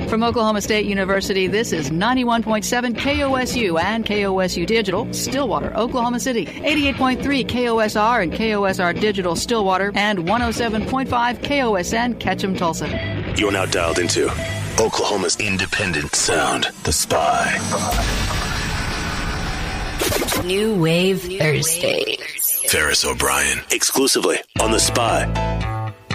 From Oklahoma State University, this is 91.7 KOSU and KOSU Digital, Stillwater, Oklahoma City, 88.3 KOSR and KOSR Digital, Stillwater, and 107.5 KOSN, Ketchum, Tulsa. You're now dialed into Oklahoma's independent sound, The Spy. New Wave Thursday. Ferris O'Brien, exclusively on The Spy.